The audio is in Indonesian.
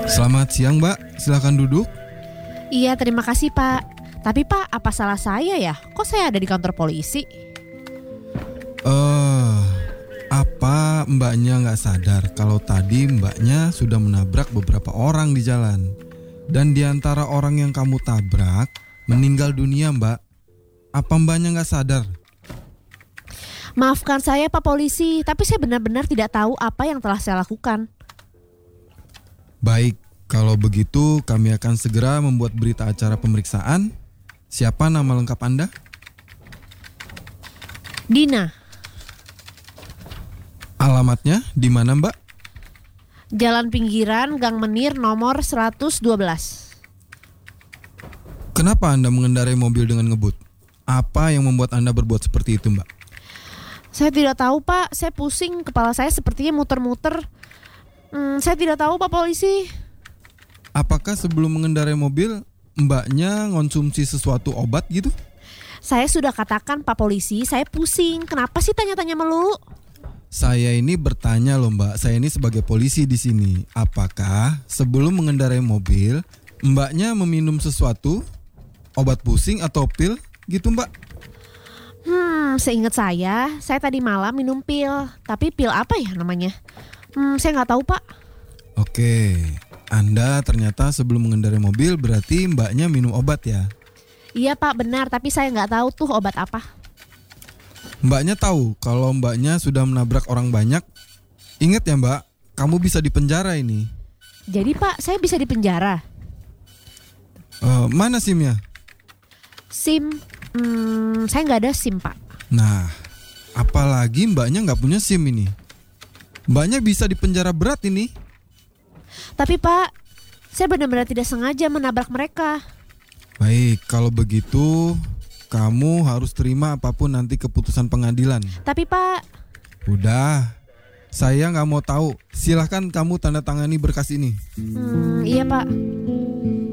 Selamat siang, Mbak. Silakan duduk. Iya, terima kasih Pak. Tapi Pak, apa salah saya ya? Kok saya ada di kantor polisi? Apa mbaknya nggak sadar kalau tadi mbaknya sudah menabrak beberapa orang di jalan? Dan di antara orang yang kamu tabrak meninggal dunia, Mbak. Apa mbaknya nggak sadar? Maafkan saya Pak Polisi, tapi saya benar-benar tidak tahu apa yang telah saya lakukan. Baik, kalau begitu kami akan segera membuat berita acara pemeriksaan. Siapa nama lengkap Anda? Dina, Alamatnya di mana, Mbak? Jalan Pinggiran, Gang Menir, nomor 112. Kenapa Anda mengendarai mobil dengan ngebut? Apa yang membuat Anda berbuat seperti itu, Mbak? Saya tidak tahu Pak, saya pusing, kepala saya sepertinya muter-muter. Saya tidak tahu Pak Polisi. Apakah sebelum mengendarai mobil mbaknya ngonsumsi sesuatu obat gitu? Saya sudah katakan Pak Polisi, saya pusing. Kenapa sih tanya-tanya melulu? Saya ini bertanya loh, Mbak. Saya ini sebagai polisi di sini. Apakah sebelum mengendarai mobil mbaknya meminum sesuatu, obat pusing atau pil gitu, Mbak? Seingat saya tadi malam minum pil. Tapi pil apa ya namanya? Saya nggak tahu Pak. Oke, Anda ternyata sebelum mengendarai mobil berarti mbaknya minum obat ya? Iya Pak, benar. Tapi saya nggak tahu tuh obat apa. Mbaknya tahu kalau mbaknya sudah menabrak orang banyak. Ingat ya, Mbak, kamu bisa dipenjara ini. Jadi Pak, saya bisa dipenjara. Mana SIM-nya? SIM, saya nggak ada SIM Pak. Nah, apalagi mbaknya nggak punya SIM ini. Mbaknya bisa dipenjara berat ini. Tapi Pak, saya benar-benar tidak sengaja menabrak mereka. Baik, kalau begitu kamu harus terima apapun nanti keputusan pengadilan. Tapi Pak, Udah, saya nggak mau tahu. Silahkan kamu tanda tangani berkas ini. iya Pak.